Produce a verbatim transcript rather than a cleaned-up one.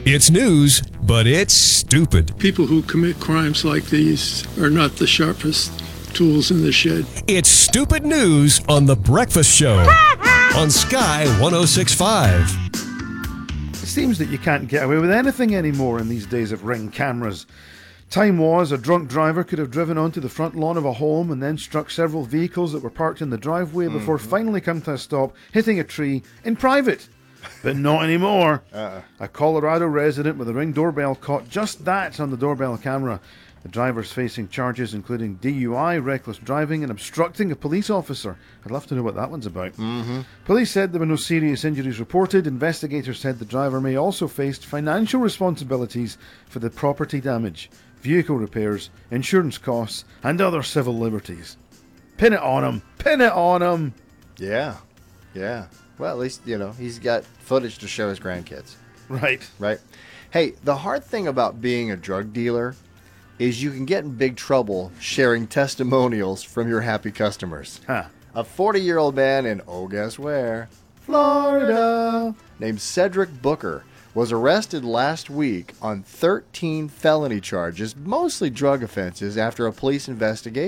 It's news, but it's stupid. People who commit crimes like these are not the sharpest tools in the shed. It's stupid news on The Breakfast Show on Sky one oh six point five. It seems that you can't get away with anything anymore in these days of Ring cameras. Time was a drunk driver could have driven onto the front lawn of a home and then struck several vehicles that were parked in the driveway mm-hmm. before finally coming to a stop, hitting a tree in private. But not anymore. Uh-uh. A Colorado resident with a Ring doorbell caught just that on the doorbell camera. The driver's facing charges including D U I, reckless driving and obstructing a police officer. I'd love to know what that one's about. Mm-hmm. Police said there were no serious injuries reported. Investigators said the driver may also face financial responsibilities for the property damage, vehicle repairs, insurance costs, and other civil liberties. Pin it on him! Pin it on him! Yeah. Yeah. Well, at least, you know, he's got footage to show his grandkids. Right. Right. Hey, the hard thing about being a drug dealer is you can get in big trouble sharing testimonials from your happy customers. Huh. A forty-year-old man in, oh, guess where? Florida, named Cedric Booker, was arrested last week on thirteen felony charges, mostly drug offenses, after a police investigation